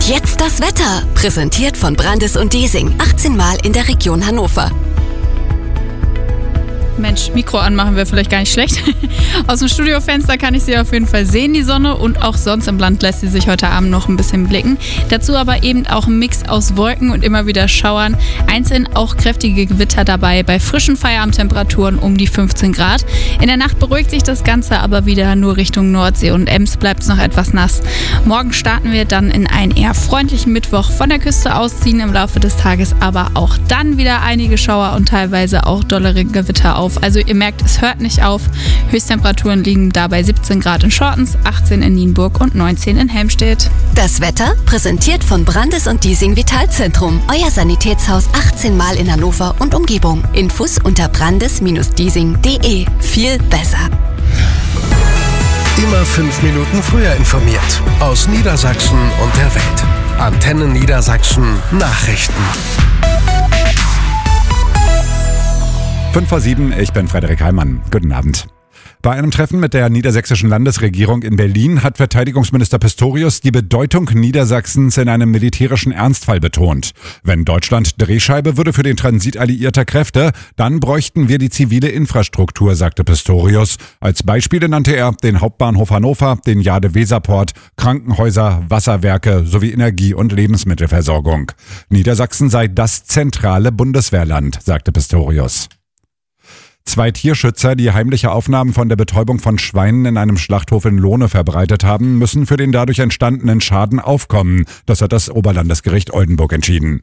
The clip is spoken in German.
Und jetzt das Wetter, präsentiert von Brandis und Diesing, 18 Mal in der Region Hannover. Mensch, Mikro anmachen wäre vielleicht gar nicht schlecht. Aus dem Studiofenster kann ich sie auf jeden Fall sehen, die Sonne. Und auch sonst im Land lässt sie sich heute Abend noch ein bisschen blicken. Dazu aber eben auch ein Mix aus Wolken und immer wieder Schauern. Einzeln auch kräftige Gewitter dabei bei frischen Feierabendtemperaturen um die 15 Grad. In der Nacht beruhigt sich das Ganze aber wieder nur Richtung Nordsee und Ems bleibt es noch etwas nass. Morgen starten wir dann in einen eher freundlichen Mittwoch. Von der Küste aus ziehen im Laufe des Tages aber auch dann wieder einige Schauer und teilweise auch dollere Gewitter auf. Also ihr merkt, es hört nicht auf. Höchsttemperaturen liegen dabei 17 Grad in Schortens, 18 in Nienburg und 19 in Helmstedt. Das Wetter präsentiert von Brandis und Diesing Vitalzentrum. Euer Sanitätshaus 18 Mal in Hannover und Umgebung. Infos unter brandis-diesing.de. Viel besser. Immer 5 Minuten früher informiert. Aus Niedersachsen und der Welt. Antenne Niedersachsen Nachrichten. 5:07, ich bin Frederik Heimann. Guten Abend. Bei einem Treffen mit der niedersächsischen Landesregierung in Berlin hat Verteidigungsminister Pistorius die Bedeutung Niedersachsens in einem militärischen Ernstfall betont. Wenn Deutschland Drehscheibe würde für den Transit alliierter Kräfte, dann bräuchten wir die zivile Infrastruktur, sagte Pistorius. Als Beispiele nannte er den Hauptbahnhof Hannover, den Jade-Weser-Port, Krankenhäuser, Wasserwerke sowie Energie- und Lebensmittelversorgung. Niedersachsen sei das zentrale Bundeswehrland, sagte Pistorius. 2 Tierschützer, die heimliche Aufnahmen von der Betäubung von Schweinen in einem Schlachthof in Lohne verbreitet haben, müssen für den dadurch entstandenen Schaden aufkommen. Das hat das Oberlandesgericht Oldenburg entschieden.